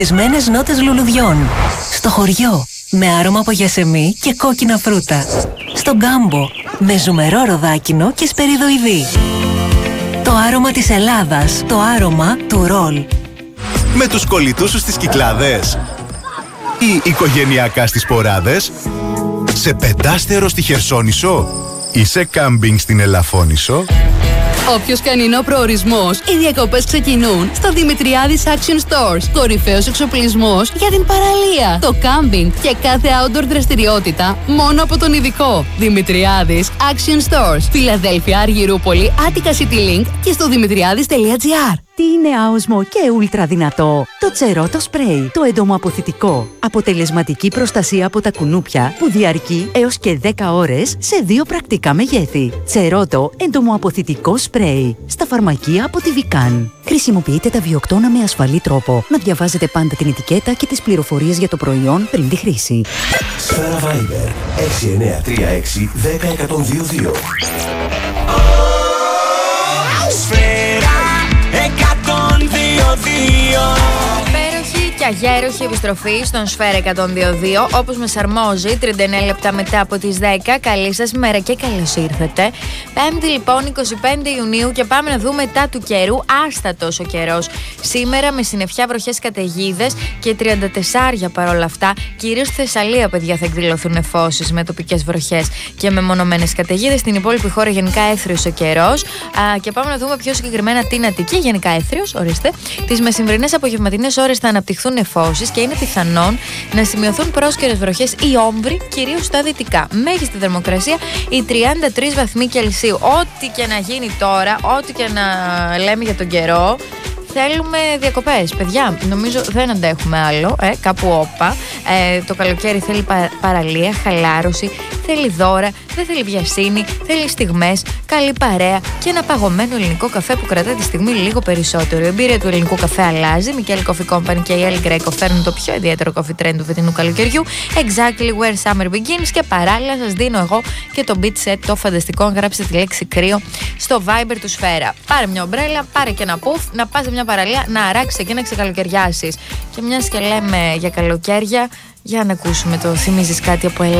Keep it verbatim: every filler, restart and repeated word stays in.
Εσμένες νότες λουλουδιών. Στο χωριό, με άρωμα από γιασεμί και κόκκινα φρούτα. Στον κάμπο, με ζουμερό ροδάκινο και σπεριδοειδή. Το άρωμα της Ελλάδας, το άρωμα του ρολ. Με τους κολλητούς σου στις Κυκλάδες ή οικογενειακά στις Ποράδες, σε πεντάστερο στη Χερσόνησο ή σε κάμπινγκ στην Ελαφώνησο. Όποιος κάνει είναι ο προορισμός, οι διακοπές ξεκινούν στο Δημητριάδης Action Stores. Κορυφαίος εξοπλισμός για την παραλία, το κάμπινγκ και κάθε outdoor δραστηριότητα μόνο από τον ειδικό. Δημητριάδης Action Stores. Φιλαδέλφια, Αργυρούπολη, Attica City Link και στο δημητριάδης τελεία τζι άρ. Τι είναι άοσμο και ούλτρα δυνατό? Το Τσερότο Spray, το εντομοαποθητικό. Αποτελεσματική προστασία από τα κουνούπια που διαρκεί έως και δέκα ώρες σε δύο πρακτικά μεγέθη. Τσερότο εντομοαποθητικό σπρέι. Στα φαρμακεία από τη Βικάν. Χρησιμοποιείτε τα βιοκτώνα με ασφαλή τρόπο. Να διαβάζετε πάντα την ετικέτα και τις πληροφορίες για το προϊόν πριν τη χρήση. Σφαίρα Viber έξι εννιά τρία έξι ένα μηδέν ένα μηδέν δύο δύο. εκατόν δύο δύο. Υπέροχη και αγέροχη επιστροφή στον Σφαίρα εκατόν δύο δύο, όπως με σαρμόζει τριάντα εννέα λεπτά μετά από τις δέκα. Καλή σας μέρα και καλώς ήρθατε. Πέμπτη λοιπόν, εικοστή πέμπτη Ιουνίου, και πάμε να δούμε τα του καιρού. Άστατος ο καιρός σήμερα, με συννεφιά, βροχές, καταιγίδες και τριάντα τέσσερα παρόλα αυτά. Κυρίως στη Θεσσαλία, παιδιά, θα εκδηλωθούν νεφώσεις με τοπικές βροχές και με μονομένες καταιγίδες. Στην υπόλοιπη χώρα γενικά έθριος ο καιρός. Α, και πάμε να δούμε πιο συγκεκριμένα την Αττική, γενικά έθριος, ορίστε. Τις μεσημβρινές απογευματινές ώρες θα αναπτυχθούν νεφώσεις και είναι πιθανόν να σημειωθούν πρόσκαιρες βροχές ή όμβροι, κυρίως στα δυτικά. Μέγιστη θερμοκρασία οι τριάντα τρεις βαθμοί Κελσίου. Ό,τι και να γίνει τώρα, ό,τι και να λέμε για τον καιρό, θέλουμε διακοπές, παιδιά. Νομίζω δεν αντέχουμε άλλο. Ε, κάπου όπα. Ε, το καλοκαίρι θέλει πα, παραλία, χαλάρωση, θέλει δώρα, δεν θέλει βιασύνη, θέλει στιγμές, καλή παρέα και ένα παγωμένο ελληνικό καφέ που κρατάει τη στιγμή λίγο περισσότερο. Η εμπειρία του ελληνικού καφέ αλλάζει. Michele Coffee Company και η El Greco φέρνουν το πιο ιδιαίτερο coffee trend του φετινού καλοκαιριού. Exactly where summer begins. Και παράλληλα σας δίνω εγώ και το beat set το φανταστικό. Γράψτε τη λέξη κρύο στο Viber του Σφαίρα. Πάρε μια ομπρέλα, πάρε και ένα πουφ, να πας σε μια παραλία, να αράξεις και να ξεκαλοκαιριάσεις. Και μιας και λέμε για καλοκαίρια, για να ακούσουμε το θυμίζεις κάτι από Ελλάδα.